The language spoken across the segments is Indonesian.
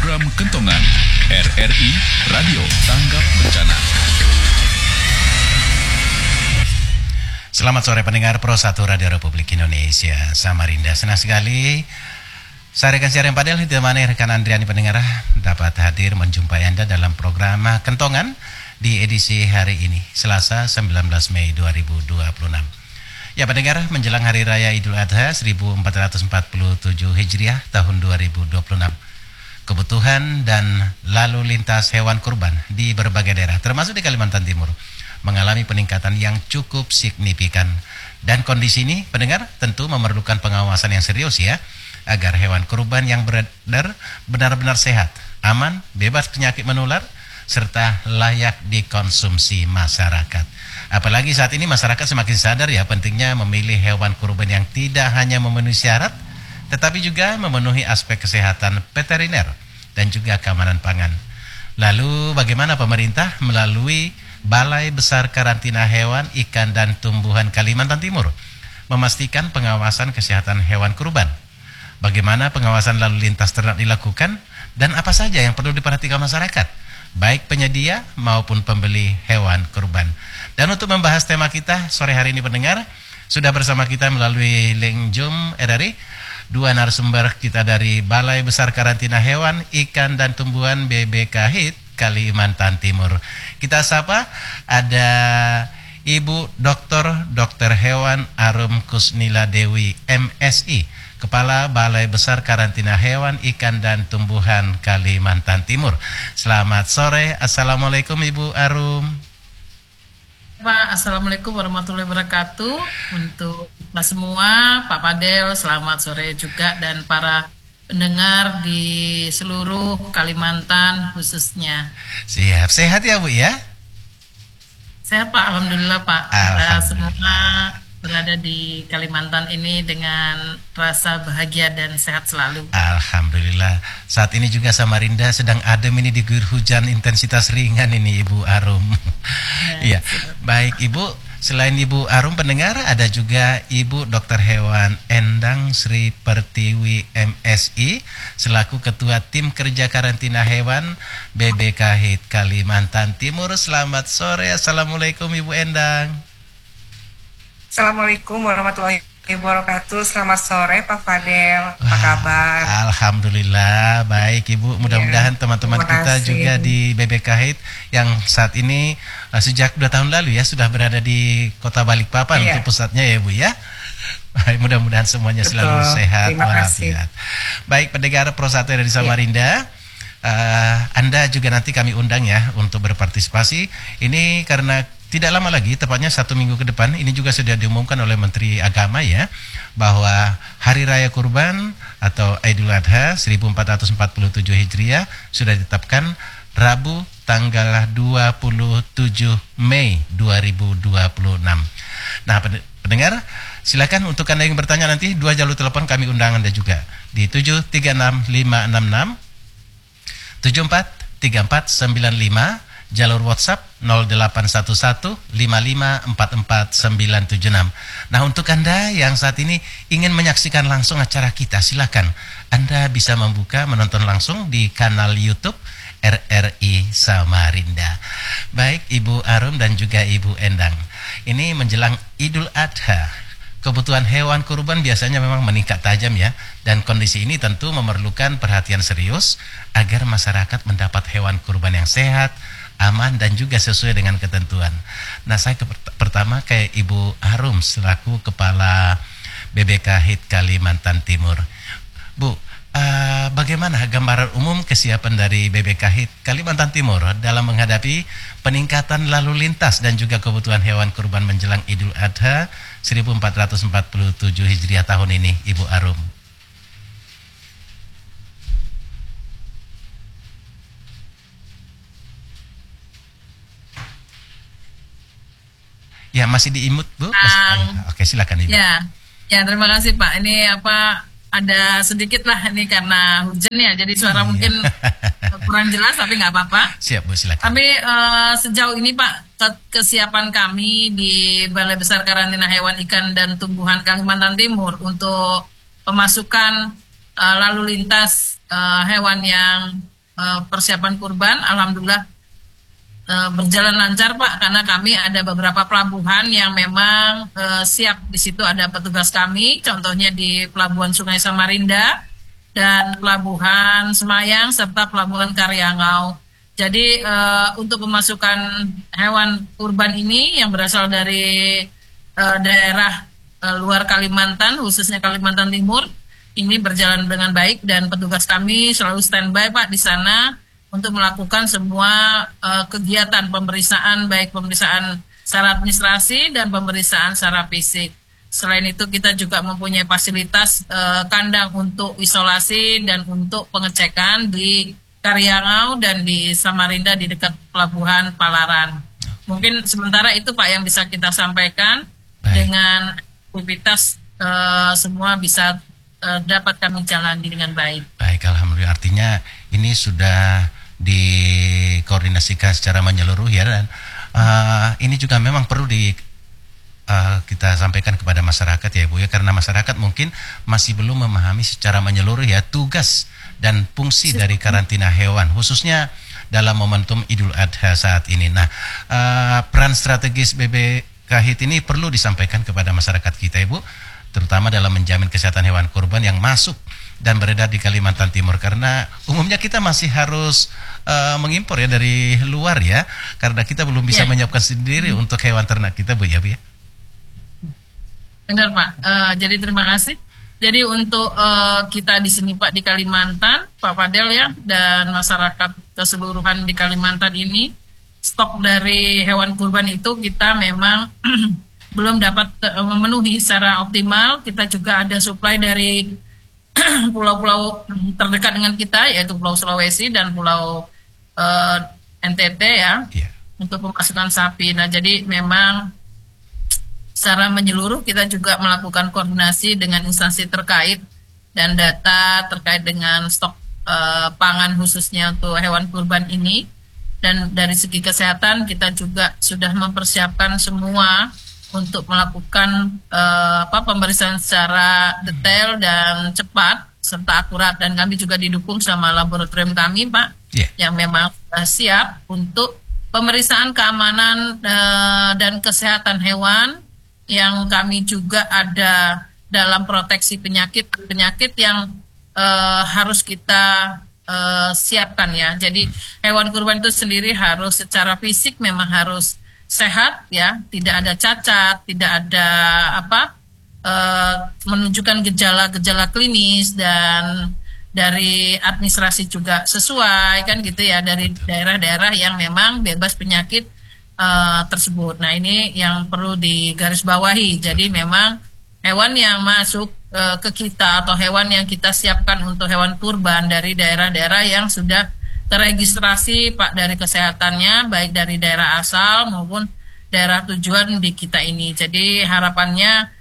program Kentongan RRI Radio Tanggap Bencana. Selamat sore pendengar Pro 1 Radio Republik Indonesia Samarinda. Senang sekali saya rekan siaran Padel ditemani rekan Andriani pendengar dapat hadir menjumpai Anda dalam program Kentongan di edisi hari ini, Selasa 19 Mei 2026. Ya pendengar, menjelang Hari Raya Idul Adha 1447 Hijriah tahun 2026, kebutuhan dan lalu lintas hewan kurban di berbagai daerah, termasuk di Kalimantan Timur, mengalami peningkatan yang cukup signifikan. Dan kondisi ini, pendengar, tentu memerlukan pengawasan yang serius ya, agar hewan kurban yang beredar benar-benar sehat, aman, bebas penyakit menular, serta layak dikonsumsi masyarakat. Apalagi saat ini masyarakat semakin sadar ya pentingnya memilih hewan kurban yang tidak hanya memenuhi syarat, tetapi juga memenuhi aspek kesehatan veteriner dan juga keamanan pangan. Lalu bagaimana pemerintah melalui Balai Besar Karantina Hewan, Ikan dan Tumbuhan Kalimantan Timur memastikan pengawasan kesehatan hewan kurban? Bagaimana pengawasan lalu lintas ternak dilakukan dan apa saja yang perlu diperhatikan masyarakat, baik penyedia maupun pembeli hewan kurban? Dan untuk membahas tema kita sore hari ini pendengar, sudah bersama kita melalui link Zoom RRI dua narasumber kita dari Balai Besar Karantina Hewan, Ikan dan Tumbuhan BBKHIT Kalimantan Timur. Kita sapa ada Ibu Dr. Hewan Arum Kusnila Dewi MSI, Kepala Balai Besar Karantina Hewan, Ikan dan Tumbuhan Kalimantan Timur. Selamat sore, Assalamualaikum Ibu Arum. Pak, Assalamualaikum warahmatullahi wabarakatuh. Untuk kita semua, Pak Padel, selamat sore juga, dan para pendengar di seluruh Kalimantan khususnya. Siap, sehat ya Bu ya? Sehat Pak, Alhamdulillah Pak. Kita semua berada di Kalimantan ini dengan rasa bahagia dan sehat selalu. Alhamdulillah. Saat ini juga Samarinda sedang adem ini, diguyur hujan intensitas ringan ini Ibu Arum. Iya. Baik Ibu, selain Ibu Arum pendengar, ada juga Ibu Dr. Hewan Endang Sri Pertiwi MSI selaku Ketua Tim Kerja Karantina Hewan BBKHIT Kalimantan Timur. Selamat sore, Assalamualaikum Ibu Endang. Assalamualaikum warahmatullahi wabarakatuh. Selamat sore Pak Fadel. Apa kabar? Alhamdulillah baik Ibu. Mudah-mudahan teman-teman kita juga di BBKHIT yang saat ini sejak 2 tahun lalu ya sudah berada di Kota Balikpapan untuk pusatnya ya Bu ya. Baik, mudah-mudahan semuanya selalu sehat walafiat. Baik pendengar Pro 1 dari Samarinda, Anda juga nanti kami undang ya untuk berpartisipasi. Ini karena tidak lama lagi, tepatnya 1 minggu ke depan, ini juga sudah diumumkan oleh Menteri Agama ya, bahwa Hari Raya Kurban atau Idul Adha 1447 Hijriah sudah ditetapkan Rabu tanggal 27 Mei 2026. Nah pendengar, silakan untuk Anda yang bertanya nanti 2 jalur telepon kami undang Anda juga di 736 566 743495, jalur WhatsApp 0811-5544-976. Nah untuk Anda yang saat ini ingin menyaksikan langsung acara kita, silakan Anda bisa menonton langsung di kanal YouTube RRI Samarinda. Baik Ibu Arum dan juga Ibu Endang, ini menjelang Idul Adha, kebutuhan hewan kurban biasanya memang meningkat tajam ya, dan kondisi ini tentu memerlukan perhatian serius agar masyarakat mendapat hewan kurban yang sehat, aman dan juga sesuai dengan ketentuan. Nah saya pertama kayak Ibu Arum selaku Kepala BBKHIT Kalimantan Timur. Bu, bagaimana gambaran umum kesiapan dari BBKHIT Kalimantan Timur dalam menghadapi peningkatan lalu lintas dan juga kebutuhan hewan kurban menjelang Idul Adha 1447 Hijriah tahun ini, Ibu Arum? Ya masih diimut Bu. Oke silakan Ibu. Ya terima kasih Pak. Ini ada sedikit lah ini karena hujan ya, jadi suara mungkin kurang jelas tapi nggak apa-apa. Siap Bu, silakan. Tapi sejauh ini Pak, kesiapan kami di Balai Besar Karantina Hewan, Ikan dan Tumbuhan Kalimantan Timur untuk pemasukan lalu lintas hewan yang persiapan kurban, alhamdulillah berjalan lancar Pak, karena kami ada beberapa pelabuhan yang memang siap. Di situ ada petugas kami, contohnya di Pelabuhan Sungai Samarinda dan Pelabuhan Semayang serta Pelabuhan Karyangau. Jadi untuk pemasukan hewan kurban ini yang berasal dari daerah luar Kalimantan, khususnya Kalimantan Timur, ini berjalan dengan baik dan petugas kami selalu standby Pak di sana untuk melakukan semua kegiatan pemeriksaan, baik pemeriksaan secara administrasi dan pemeriksaan secara fisik. Selain itu kita juga mempunyai fasilitas kandang untuk isolasi dan untuk pengecekan di Karyangau dan di Samarinda di dekat Pelabuhan Palaran. Mungkin sementara itu Pak yang bisa kita sampaikan. Dengan aktivitas semua bisa dapat kami jalani dengan baik. Baik, alhamdulillah. Artinya ini sudah dikoordinasikan secara menyeluruh ya, dan ini juga memang perlu kita sampaikan kepada masyarakat ya Ibu ya, karena masyarakat mungkin masih belum memahami secara menyeluruh ya tugas dan fungsi dari karantina hewan, khususnya dalam momentum Idul Adha saat ini. Nah, peran strategis BBKHIT ini perlu disampaikan kepada masyarakat kita Ibu, terutama dalam menjamin kesehatan hewan kurban yang masuk dan beredar di Kalimantan Timur, karena umumnya kita masih harus mengimpor ya dari luar ya, karena kita belum bisa menyiapkan sendiri untuk hewan ternak kita Bu ya. Benar Pak. Jadi terima kasih. Jadi untuk kita di sini Pak di Kalimantan, Pak Fadel ya, dan masyarakat keseluruhan di Kalimantan ini, stok dari hewan kurban itu kita memang belum dapat memenuhi secara optimal. Kita juga ada supply dari pulau-pulau terdekat dengan kita, yaitu Pulau Sulawesi dan Pulau NTT ya, untuk pemasukan sapi. Nah, jadi memang secara menyeluruh kita juga melakukan koordinasi dengan instansi terkait dan data terkait dengan stok pangan khususnya untuk hewan kurban ini. Dan dari segi kesehatan kita juga sudah mempersiapkan semua untuk melakukan pemeriksaan secara detail dan cepat serta akurat, dan kami juga didukung sama laboratorium kami Pak yang memang siap untuk pemeriksaan keamanan dan kesehatan hewan, yang kami juga ada dalam proteksi penyakit yang harus kita siapkan ya. Jadi hewan kurban itu sendiri harus secara fisik memang harus sehat ya, tidak ada cacat, tidak ada menunjukkan gejala-gejala klinis, dan dari administrasi juga sesuai kan gitu ya, dari daerah-daerah yang memang bebas penyakit tersebut. Nah, ini yang perlu digarisbawahi. Jadi memang hewan yang masuk ke kita atau hewan yang kita siapkan untuk hewan kurban dari daerah-daerah yang sudah terregistrasi Pak dari kesehatannya, baik dari daerah asal maupun daerah tujuan di kita ini. Jadi harapannya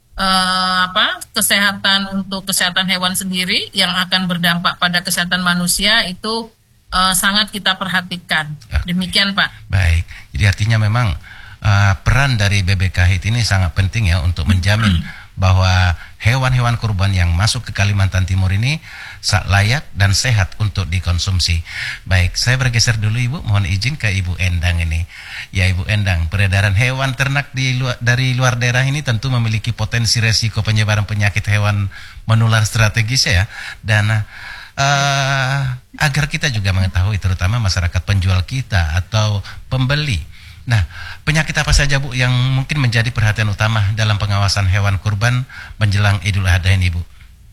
kesehatan hewan sendiri yang akan berdampak pada kesehatan manusia itu sangat kita perhatikan. Demikian Pak. Baik, jadi artinya memang peran dari BBKHIT ini sangat penting ya untuk menjamin bahwa hewan-hewan kurban yang masuk ke Kalimantan Timur ini layak dan sehat untuk dikonsumsi. Baik, saya bergeser dulu Ibu, mohon izin ke Ibu Endang ini. Ya Ibu Endang, peredaran hewan ternak dari luar daerah ini tentu memiliki potensi resiko penyebaran penyakit hewan menular strategis ya, dan agar kita juga mengetahui, terutama masyarakat penjual kita atau pembeli. Nah, penyakit apa saja Bu yang mungkin menjadi perhatian utama dalam pengawasan hewan kurban menjelang Idul Adha ini Bu?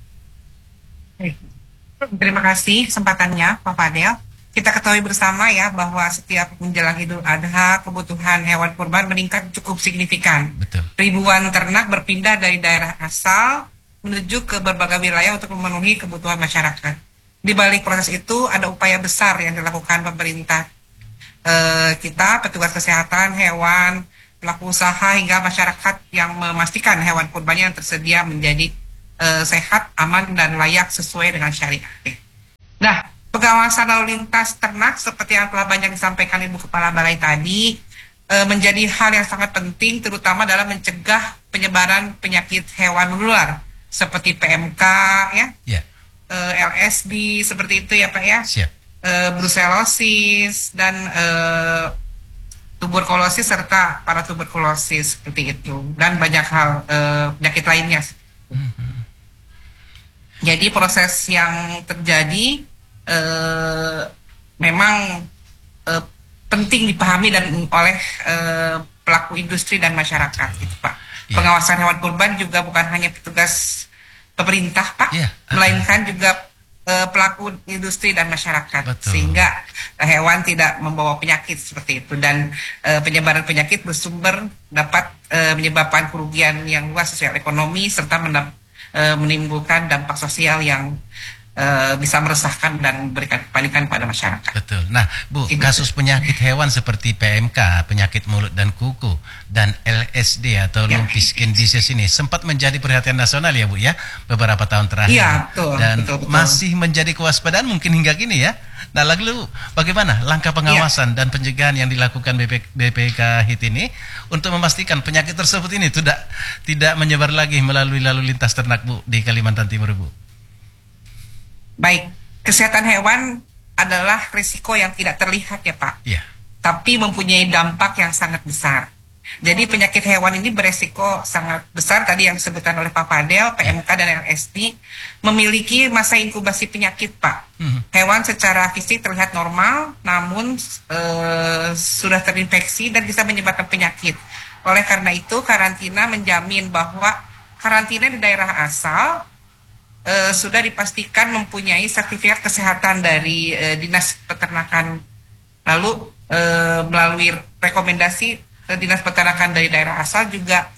Terima kasih kesempatannya Pak Fadel. Kita ketahui bersama ya bahwa setiap menjelang Idul Adha kebutuhan hewan kurban meningkat cukup signifikan. Betul. Ribuan ternak berpindah dari daerah asal menuju ke berbagai wilayah untuk memenuhi kebutuhan masyarakat. Di balik proses itu ada upaya besar yang dilakukan pemerintah. Kita, petugas kesehatan hewan, pelaku usaha hingga masyarakat yang memastikan hewan kurbannya yang tersedia menjadi sehat, aman, dan layak sesuai dengan syariat. Nah, pengawasan lalu lintas ternak seperti yang telah banyak disampaikan Ibu Kepala Balai tadi menjadi hal yang sangat penting, terutama dalam mencegah penyebaran penyakit hewan menular seperti PMK, LSD, seperti itu ya Pak ya. Siap. brucellosis dan tuberkulosis serta paratuberkulosis seperti itu, dan banyak hal penyakit lainnya. Jadi proses yang terjadi memang penting dipahami dan oleh pelaku industri dan masyarakat, gitu Pak. Pengawasan hewan kurban juga bukan hanya petugas pemerintah, Pak, melainkan juga pelaku industri dan masyarakat. Betul. Sehingga hewan tidak membawa penyakit seperti itu, dan penyebaran penyakit bersumber dapat menyebabkan kerugian yang luas sosial ekonomi serta menimbulkan dampak sosial yang bisa meresahkan dan memberikan kepanikan pada masyarakat. Betul. Nah, Bu, kasus penyakit hewan seperti PMK, penyakit mulut dan kuku, dan LSD atau lumpy skin disease ini sempat menjadi perhatian nasional ya, Bu ya, beberapa tahun terakhir. Iya, betul. Dan betul. Masih menjadi kewaspadaan mungkin hingga kini ya. Nah, lalu bagaimana langkah pengawasan dan pencegahan yang dilakukan BPK HIT ini untuk memastikan penyakit tersebut ini tidak menyebar lagi melalui lalu lintas ternak, Bu, di Kalimantan Timur, Bu? Baik, kesehatan hewan adalah risiko yang tidak terlihat ya Pak, tapi mempunyai dampak yang sangat besar. Jadi penyakit hewan ini beresiko sangat besar, tadi yang disebutkan oleh Pak Fadel, PMK dan LSD, memiliki masa inkubasi penyakit Pak. Hewan secara fisik terlihat normal, namun sudah terinfeksi dan bisa menyebabkan penyakit. Oleh karena itu, karantina menjamin bahwa karantina di daerah asal sudah dipastikan mempunyai sertifikat kesehatan dari Dinas Peternakan. Lalu melalui rekomendasi Dinas Peternakan dari daerah asal juga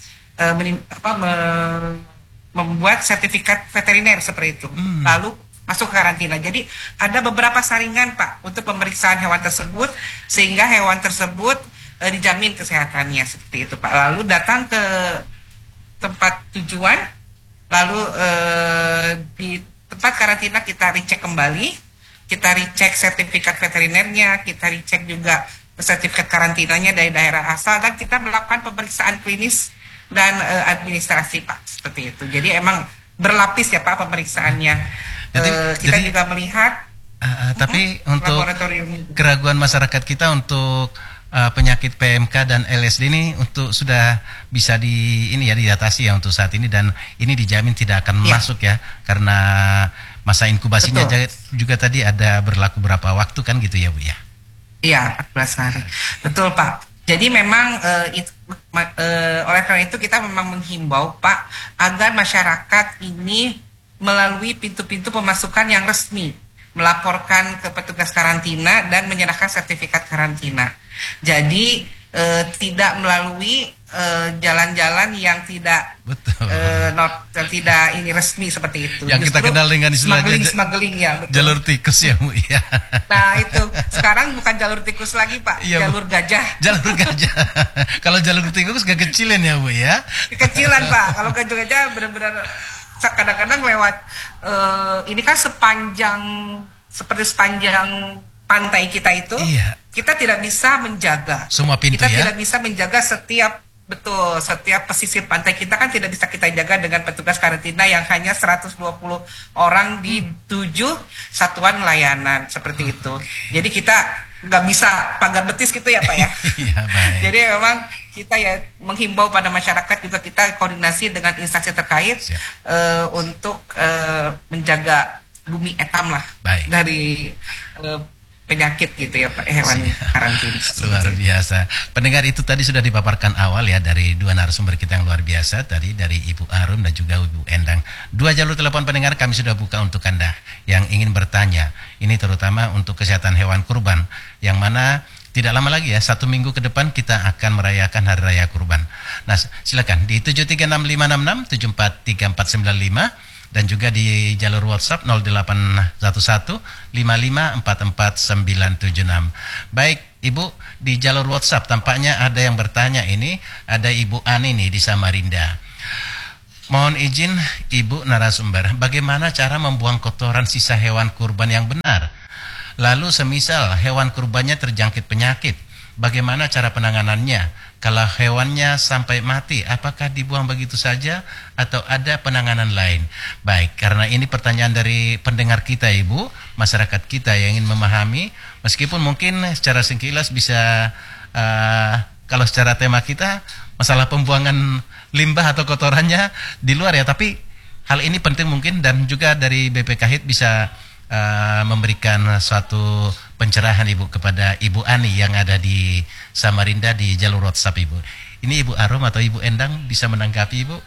membuat sertifikat veteriner seperti itu. Lalu masuk ke karantina. Jadi ada beberapa saringan Pak untuk pemeriksaan hewan tersebut, sehingga hewan tersebut dijamin kesehatannya seperti itu Pak. Lalu datang ke tempat tujuan, lalu di tempat karantina kita recheck kembali, kita recheck sertifikat veterinernya, kita recheck juga sertifikat karantinanya dari daerah asal, dan kita melakukan pemeriksaan klinis dan administrasi Pak, seperti itu. Jadi emang berlapis ya Pak pemeriksaannya. Kita juga melihat tapi untuk keraguan masyarakat kita untuk penyakit PMK dan LSD ini untuk sudah bisa diatasi ya untuk saat ini, dan ini dijamin tidak akan masuk ya, karena masa inkubasinya juga tadi ada berlaku berapa waktu kan gitu ya Bu ya? Iya, 14 hari. Betul Pak. Jadi memang oleh karena itu kita memang menghimbau Pak agar masyarakat ini melalui pintu-pintu pemasukan yang resmi melaporkan ke petugas karantina dan menyerahkan sertifikat karantina. Jadi tidak melalui jalan-jalan yang tidak tidak ini resmi seperti itu. Yang kita kenal dengan istilah smuggling ya, betul. Jalur tikus ya Bu ya. Nah itu sekarang bukan jalur tikus lagi Pak, jalur gajah. Jalur gajah. Kalau jalur tikus gak kecilin ya Bu ya. Kecilan Pak. Kalau gajah benar-benar kadang-kadang lewat ini kan sepanjang pantai kita itu, kita tidak bisa menjaga semua pintu kita tidak bisa menjaga setiap pesisir pantai kita kan tidak bisa kita jaga dengan petugas karantina yang hanya 120 orang di 7 satuan layanan seperti itu. Jadi kita nggak bisa pagar betis gitu ya Pak ya. Jadi memang kita ya menghimbau pada masyarakat juga, kita koordinasi dengan instansi terkait untuk menjaga bumi etam lah dari penyakit gitu ya Pak, hewan karantina. Luar biasa. Pendengar, itu tadi sudah dipaparkan awal ya dari dua narasumber kita yang luar biasa tadi, dari Ibu Arum dan juga Ibu Endang. 2 jalur telepon pendengar kami sudah buka untuk Anda yang ingin bertanya. Ini terutama untuk kesehatan hewan kurban, yang mana tidak lama lagi ya, 1 minggu ke depan kita akan merayakan Hari Raya Kurban. Nah, silakan di 73656 7434495 dan juga di jalur WhatsApp 0811 5544 976. Baik, Ibu, di jalur WhatsApp tampaknya ada yang bertanya ini, ada Ibu Ani nih di Samarinda. Mohon izin Ibu narasumber, bagaimana cara membuang kotoran sisa hewan kurban yang benar? Lalu semisal hewan kurbannya terjangkit penyakit, bagaimana cara penanganannya? kalau hewannya sampai mati, apakah dibuang begitu saja atau ada penanganan lain? Baik, karena ini pertanyaan dari pendengar kita Ibu, masyarakat kita yang ingin memahami, meskipun mungkin secara singkilas bisa, kalau secara tema kita, masalah pembuangan limbah atau kotorannya di luar ya, tapi hal ini penting mungkin, dan juga dari BPKHIT bisa memberikan suatu pencerahan Ibu kepada Ibu Ani yang ada di Samarinda di jalur WhatsApp Ibu. Ini Ibu Arum atau Ibu Endang bisa menanggapi Ibu?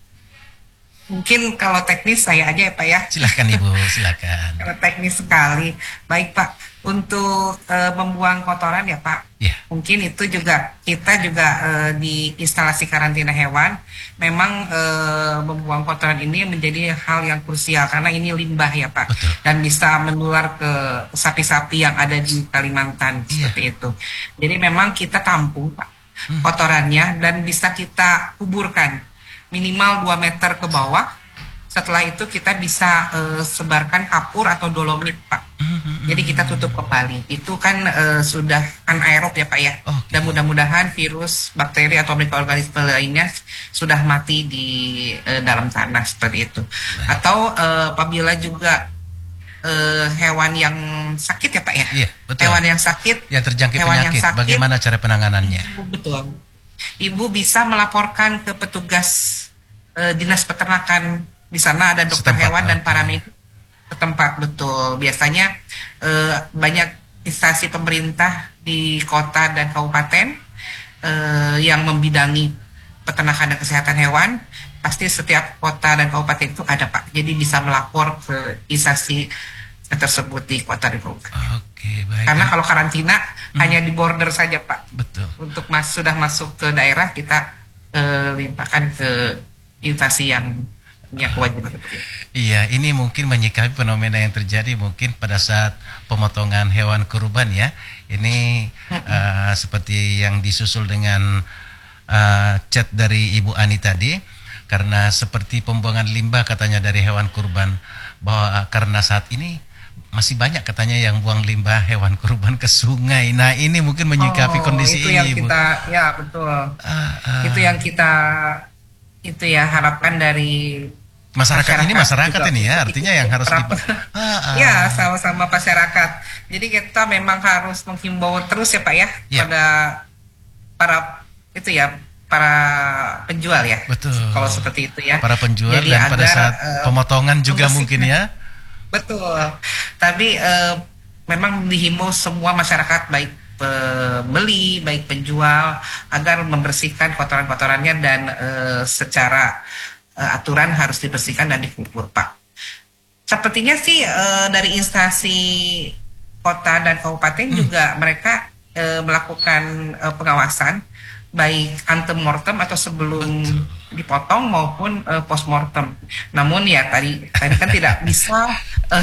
Mungkin kalau teknis saya aja ya Pak ya. Silakan Ibu, silakan. Kalau teknis sekali. Baik Pak, untuk membuang kotoran ya Pak. Ya. Mungkin itu juga kita juga di instalasi karantina hewan memang membuang kotoran ini menjadi hal yang krusial karena ini limbah ya Pak. Betul. Dan bisa menular ke sapi-sapi yang ada di Kalimantan seperti itu. Jadi memang kita tampung Pak kotorannya dan bisa kita kuburkan minimal 2 meter ke bawah. Setelah itu kita bisa sebarkan kapur atau dolomit Pak. Jadi kita tutup kembali. Itu kan sudah anaerob ya Pak ya. Okay. Dan mudah-mudahan virus, bakteri atau mikroorganisme lainnya sudah mati di dalam tanah seperti itu. Atau apabila juga hewan yang sakit ya Pak ya. Iya, betul. Hewan yang sakit, yang terjangkit hewan penyakit, yang sakit, bagaimana cara penanganannya? Betul. Ibu bisa melaporkan ke petugas dinas peternakan. Di sana ada dokter Setempat, hewan dan okay. paramedik setempat, betul. Biasanya banyak instansi pemerintah di kota dan kabupaten yang membidangi peternakan dan kesehatan hewan. Pasti setiap kota dan kabupaten itu ada Pak. Jadi bisa melapor ke instansi tersebut di kota dan kabupaten. Oke, baik. Karena kalau karantina hanya di border saja Pak. Betul. Untuk sudah masuk ke daerah kita limpahkan ke instansi yang punya kewajiban. Iya, ini mungkin menyikapi fenomena yang terjadi mungkin pada saat pemotongan hewan kurban ya. Ini seperti yang disusul dengan chat dari Ibu Ani tadi, karena seperti pembuangan limbah katanya dari hewan kurban, bahwa karena saat ini masih banyak katanya yang buang limbah hewan kurban ke sungai. Nah, ini mungkin menyikapi kondisi itu ini, yang Ibu. kita, ya betul. Itu yang kita harapkan dari masyarakat ini ini ya, artinya yang harus ya, sama-sama masyarakat. Jadi kita memang harus menghimbau terus ya Pak ya, pada para para penjual ya. Betul. Kalau seperti itu ya. Para penjual. Jadi dan pada saat pemotongan juga mungkin ya. Betul. Tapi memang dihimbau semua masyarakat, baik pembeli, baik penjual, agar membersihkan kotoran-kotorannya dan secara aturan harus dibersihkan dan dikubur Pak. Sepertinya sih dari instansi kota dan kabupaten juga mereka melakukan pengawasan baik antemortem atau sebelum dipotong maupun postmortem. Namun ya tadi kan tidak bisa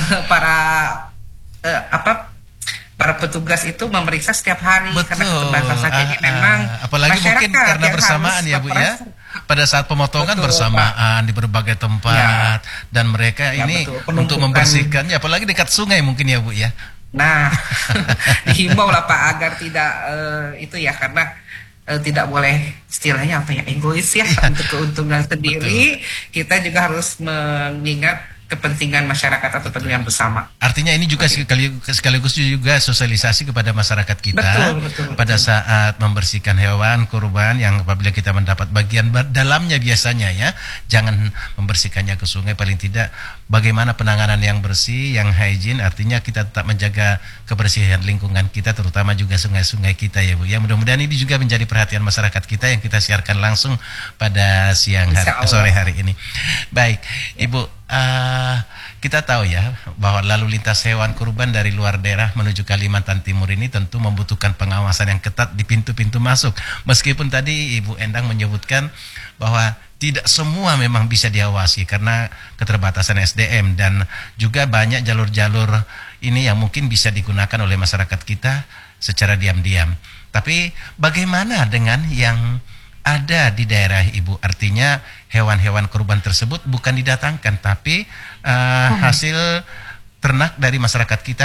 para petugas itu memeriksa setiap hari. Betul. Karena keterbatasan. Jadi memang apalagi mungkin karena bersamaan ya Bu ya. Pada saat pemotongan bersamaan di berbagai tempat dan mereka ini untuk membersihkannya, apalagi dekat sungai mungkin ya Bu ya. Nah, dihimbau lah Pak agar tidak karena tidak boleh istilahnya egois ya untuk keuntungan sendiri. Betul. Kita juga harus mengingat kepentingan masyarakat atau kepentingan bersama. Artinya ini juga sekaligus juga sosialisasi kepada masyarakat kita betul. Pada saat membersihkan hewan kurban yang apabila kita mendapat bagian dalamnya biasanya ya, jangan membersihkannya ke sungai, paling tidak bagaimana penanganan yang bersih, yang hygiene, artinya kita tetap menjaga kebersihan lingkungan kita, terutama juga sungai-sungai kita ya Bu. Ya mudah-mudahan ini juga menjadi perhatian masyarakat kita yang kita siarkan langsung pada sore hari ini. Baik, Ibu. Kita tahu ya bahwa lalu lintas hewan kurban dari luar daerah menuju Kalimantan Timur ini tentu membutuhkan pengawasan yang ketat di pintu-pintu masuk. Meskipun tadi Ibu Endang menyebutkan bahwa tidak semua memang bisa diawasi karena keterbatasan SDM dan juga banyak jalur-jalur ini yang mungkin bisa digunakan oleh masyarakat kita secara diam-diam. Tapi bagaimana dengan yang ada di daerah Ibu? Artinya hewan-hewan kurban tersebut bukan didatangkan tapi hasil ternak dari masyarakat kita